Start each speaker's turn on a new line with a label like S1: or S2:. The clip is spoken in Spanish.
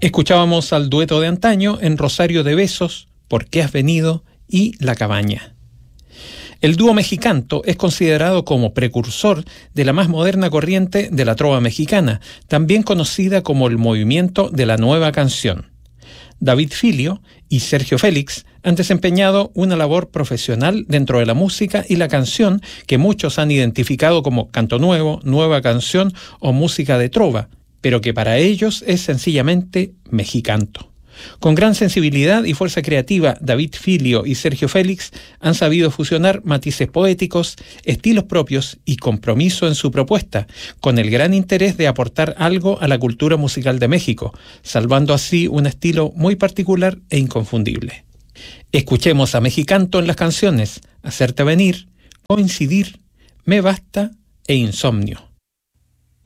S1: Escuchábamos al dueto de antaño en Rosario de Besos, ¿Por qué has venido? Y La Cabaña. El dúo mexicanto es considerado como precursor de la más moderna corriente de la trova mexicana, también conocida como el movimiento de la nueva canción. David Filio y Sergio Félix han desempeñado una labor profesional dentro de la música y la canción que muchos han identificado como canto nuevo, nueva canción o música de trova, pero que para ellos es sencillamente mexicanto. Con gran sensibilidad y fuerza creativa, David Filio y Sergio Félix han sabido fusionar matices poéticos, estilos propios y compromiso en su propuesta, con el gran interés de aportar algo a la cultura musical de México, salvando así un estilo muy particular e inconfundible. Escuchemos a Mexicanto en las canciones Hacerte Venir, Coincidir, Me Basta e Insomnio.